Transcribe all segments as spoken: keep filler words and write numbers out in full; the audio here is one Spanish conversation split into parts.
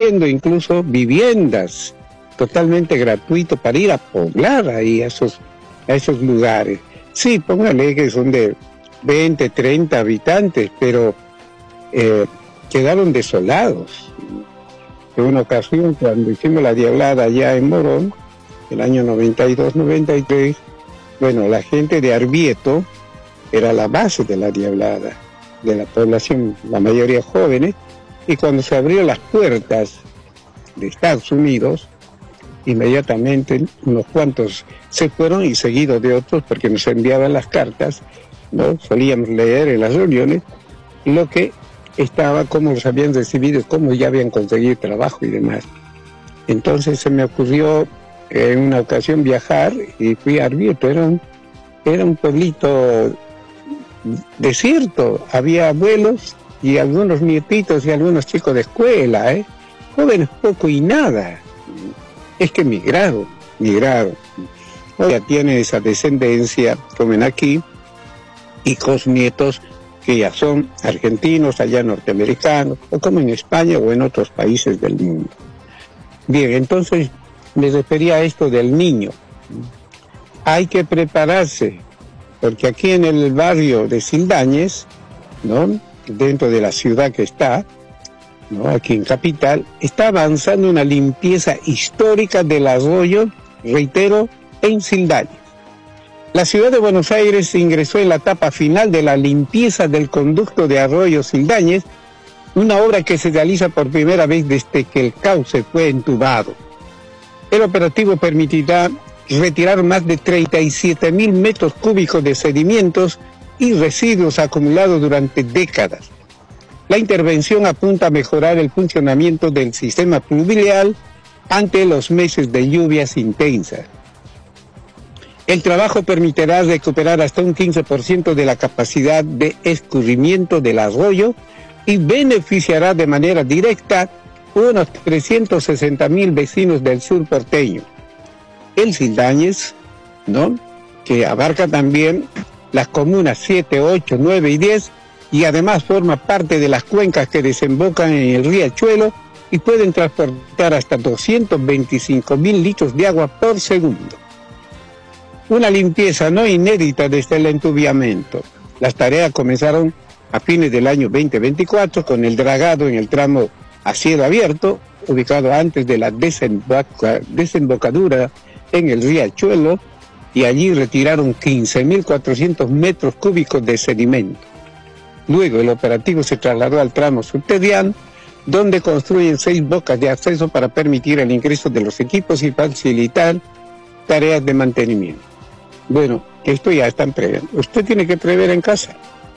construyendo incluso viviendas totalmente gratuito para ir a poblar ahí a esos, a esos lugares. Sí, póngale que son de veinte, treinta habitantes, pero eh, quedaron desolados. En una ocasión, cuando hicimos la diablada allá en Morón, el año noventa y dos, noventa y tres, bueno, la gente de Arbieto era la base de la diablada, de la población, la mayoría jóvenes, y cuando se abrieron las puertas de Estados Unidos, inmediatamente unos cuantos se fueron y seguidos de otros porque nos enviaban las cartas, ¿no? Solíamos leer en las reuniones lo que estaba, cómo los habían recibido, cómo ya habían conseguido trabajo y demás. Entonces se me ocurrió en una ocasión viajar y fui a Arbieto. Era un, era un pueblito desierto, había abuelos y algunos nietitos y algunos chicos de escuela, ¿eh? Jóvenes poco y nada. Es que migraron, migraron. Ya tiene esa descendencia, comen aquí, hijos, nietos, que ya son argentinos, allá norteamericanos, o como en España o en otros países del mundo. Bien, entonces me refería a esto del niño. Hay que prepararse, porque aquí en el barrio de Sildañez, ¿no?, dentro de la ciudad que está, ¿no?, aquí en Capital, está avanzando una limpieza histórica del arroyo, reitero, en Sildañez. La ciudad de Buenos Aires ingresó en la etapa final de la limpieza del conducto de arroyo Sildañez, una obra que se realiza por primera vez desde que el cauce fue entubado. El operativo permitirá retirar más de treinta y siete mil metros cúbicos de sedimentos y residuos acumulados durante décadas. La intervención apunta a mejorar el funcionamiento del sistema pluvial ante los meses de lluvias intensas. El trabajo permitirá recuperar hasta un quince por ciento de la capacidad de escurrimiento del arroyo y beneficiará de manera directa unos trescientos sesenta mil vecinos del sur porteño. El Sildañez, ¿no?, que abarca también las comunas siete, ocho, nueve y diez, y además forma parte de las cuencas que desembocan en el riachuelo y pueden transportar hasta doscientos veinticinco mil litros de agua por segundo. Una limpieza no inédita desde el entubiamiento. Las tareas comenzaron a fines del año veinte veinticuatro con el dragado en el tramo a cielo abierto, ubicado antes de la desemboca, desembocadura en el riachuelo, y allí retiraron quince mil cuatrocientos metros cúbicos de sedimento. Luego el operativo se trasladó al tramo subterráneo, donde construyen seis bocas de acceso para permitir el ingreso de los equipos y facilitar tareas de mantenimiento. Bueno, esto ya está en prever. Usted tiene que prever en casa.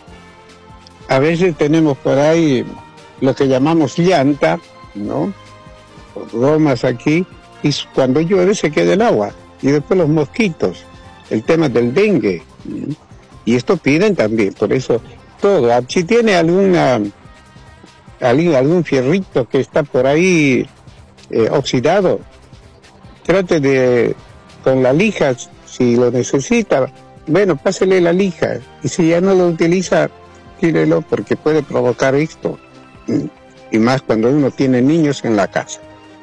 A veces tenemos por ahí lo que llamamos llanta, ¿no?, gomas aquí, y cuando llueve se queda el agua. Y después los mosquitos, el tema del dengue. Y esto piden también, por eso todo. Si tiene alguna, algún, algún fierrito que está por ahí eh, oxidado, trate de, con la lija, si lo necesita, bueno, pásele la lija. Y si ya no lo utiliza, tírelo, porque puede provocar esto. Y más cuando uno tiene niños en la casa.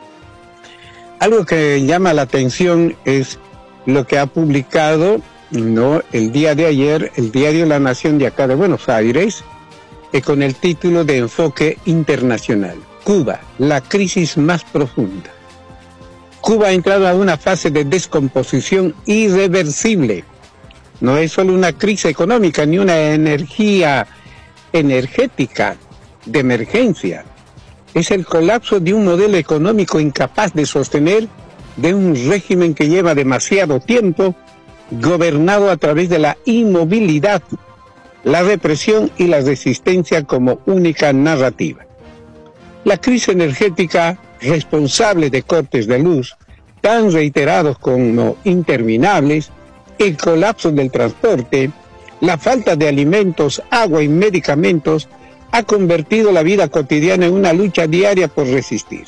Algo que llama la atención es lo que ha publicado, ¿no?, el día de ayer el diario La Nación de acá de Buenos Aires, eh, con el título de Enfoque Internacional: Cuba, la crisis más profunda. Cuba ha entrado a una fase de descomposición irreversible. No es solo una crisis económica ni una energía energética de emergencia. Es el colapso de un modelo económico incapaz de sostener, de un régimen que lleva demasiado tiempo gobernado a través de la inmovilidad, la represión y la resistencia como única narrativa. La crisis energética, responsable de cortes de luz tan reiterados como interminables, el colapso del transporte, la falta de alimentos, agua y medicamentos, ha convertido la vida cotidiana en una lucha diaria por resistir.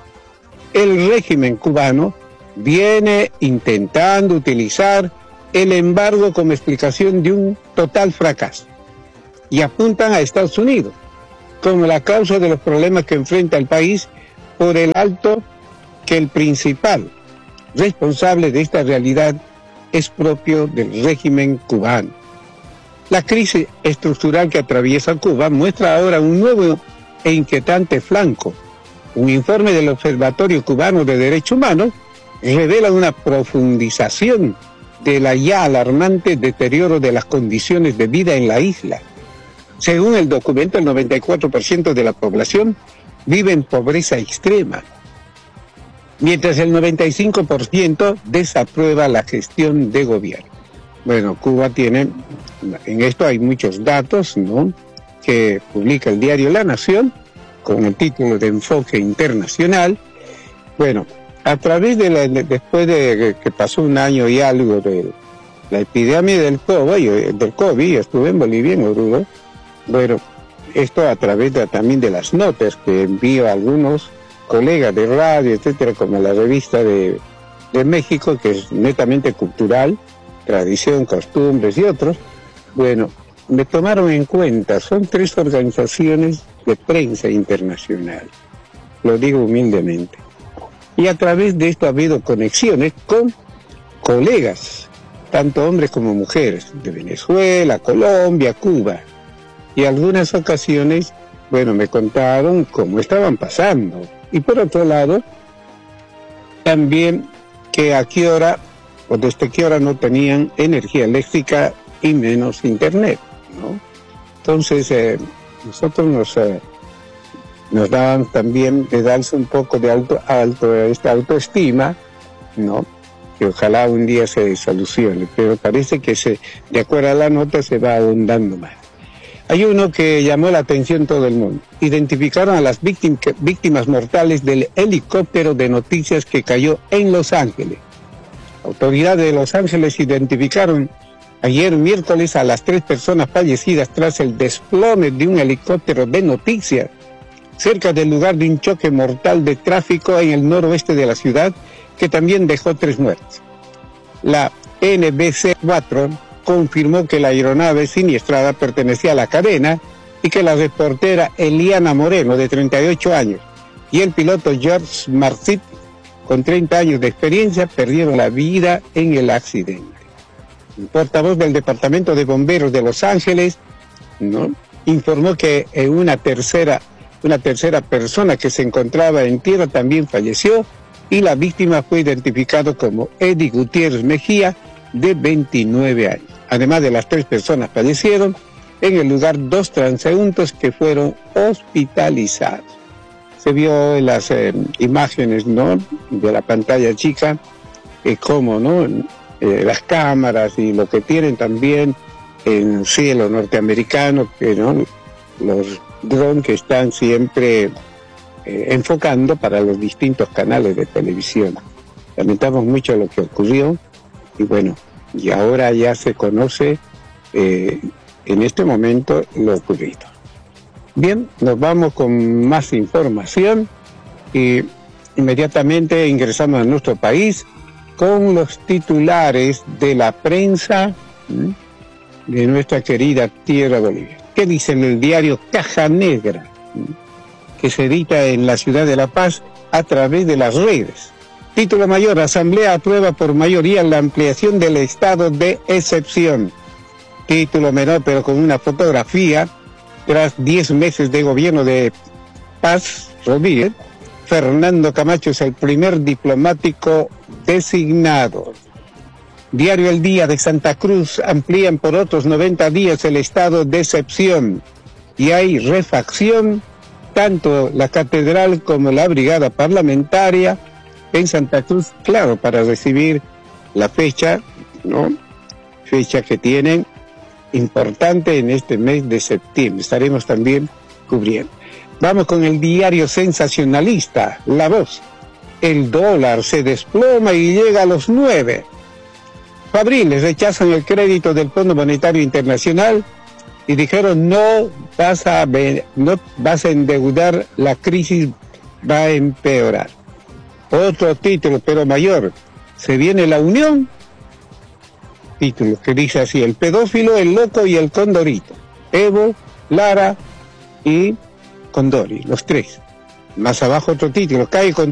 El régimen cubano viene intentando utilizar el embargo como explicación de un total fracaso y apuntan a Estados Unidos como la causa de los problemas que enfrenta el país por el alto que el principal responsable de esta realidad es propio del régimen cubano. La crisis estructural que atraviesa Cuba muestra ahora un nuevo e inquietante flanco. Un informe del Observatorio Cubano de Derechos Humanos revela una profundización de la ya alarmante deterioro de las condiciones de vida en la isla. Según el documento, el noventa y cuatro por ciento de la población vive en pobreza extrema, mientras el noventa y cinco por ciento desaprueba la gestión de gobierno. Bueno, Cuba tiene, en esto hay muchos datos, ¿no?, que publica el diario La Nación, con el título de Enfoque Internacional. Bueno, a través de la, después de que pasó un año y algo de la epidemia del COVID, del COVID, estuve en Bolivia, en Oruro. Bueno, esto a través de, también de las notas que envío a algunos colegas de radio, etcétera, como la revista de, de México, que es netamente cultural, tradición, costumbres y otros. Bueno, me tomaron en cuenta, son tres organizaciones de prensa internacional, lo digo humildemente. Y a través de esto ha habido conexiones con colegas, tanto hombres como mujeres, de Venezuela, Colombia, Cuba. Y algunas ocasiones, bueno, me contaron cómo estaban pasando. Y por otro lado, también que a qué hora, o desde qué hora no tenían energía eléctrica y menos internet, ¿no? Entonces, eh, nosotros nos... Eh, nos daban también de darse un poco de alto, alto esta autoestima, ¿no?, que ojalá un día se solucione, pero parece que se, de acuerdo a la nota se va ahondando más. Hay uno que llamó la atención todo el mundo. Identificaron a las víctimas, víctimas mortales del helicóptero de noticias que cayó en Los Ángeles. Autoridades de Los Ángeles identificaron ayer miércoles a las tres personas fallecidas tras el desplome de un helicóptero de noticias cerca del lugar de un choque mortal de tráfico en el noroeste de la ciudad, que también dejó tres muertes. La N B C cuatro confirmó que la aeronave siniestrada pertenecía a la cadena y que la reportera Eliana Moreno, de treinta y ocho años, y el piloto George Marcit, con treinta años de experiencia, perdieron la vida en el accidente. El portavoz del Departamento de Bomberos de Los Ángeles, ¿no?, informó que en una tercera Una tercera persona que se encontraba en tierra también falleció y la víctima fue identificada como Eddie Gutiérrez Mejía, de veintinueve años. Además de las tres personas fallecieron en el lugar dos transeúntes que fueron hospitalizados. Se vio en las eh, imágenes, ¿no?, de la pantalla chica, eh, cómo, ¿no?, eh, las cámaras y lo que tienen también en el cielo norteamericano, que, ¿no?, los drones que están siempre eh, enfocando para los distintos canales de televisión. Lamentamos mucho lo que ocurrió y bueno, y ahora ya se conoce eh, en este momento lo ocurrido. Bien, nos vamos con más información y inmediatamente ingresamos a nuestro país con los titulares de la prensa ¿sí?, de nuestra querida tierra Bolivia. ¿Qué dice en el diario Caja Negra, que se edita en la ciudad de La Paz a través de las redes? Título mayor: Asamblea aprueba por mayoría la ampliación del estado de excepción. Título menor, pero con una fotografía: tras diez meses de gobierno de Paz Rodríguez, Fernando Camacho es el primer diplomático designado. Diario El Día de Santa Cruz: amplían por otros noventa días el estado de excepción y hay refacción, tanto la catedral como la brigada parlamentaria en Santa Cruz, claro, para recibir la fecha, ¿no?, fecha que tienen importante en este mes de septiembre. Estaremos también cubriendo. Vamos con el diario sensacionalista La Voz. El dólar se desploma y llega a los nueve. Fabriles rechazan el crédito del Fondo Monetario Internacional y dijeron no vas a no vas a endeudar, la crisis va a empeorar. Otro título, pero mayor: se viene la unión. Título que dice así: el pedófilo, el loco y el condorito. Evo, Lara y Condori, los tres. Más abajo otro título, cae con